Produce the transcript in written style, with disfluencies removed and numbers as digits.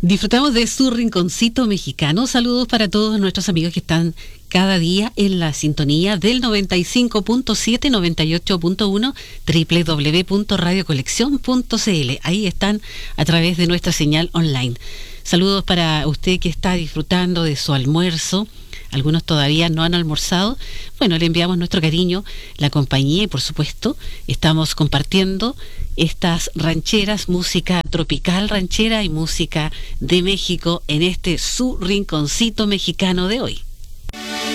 Disfrutamos de su rinconcito mexicano. Saludos para todos nuestros amigos que están cada día en la sintonía del 95.7, 98.1, www.radiocolección.cl. Ahí están a través de nuestra señal online. Saludos para usted que está disfrutando de su almuerzo. Algunos todavía no han almorzado. Bueno, le enviamos nuestro cariño, la compañía y por supuesto estamos compartiendo estas rancheras, música tropical ranchera y música de México en este su rinconcito mexicano de hoy.